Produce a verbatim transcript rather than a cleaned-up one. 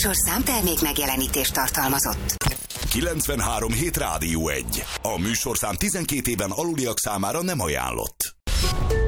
műsorszám termék megjelenítést tartalmazott. kilencvenhárom hét Rádió egy. A műsorszám tizenkét éven aluliak számára nem ajánlott.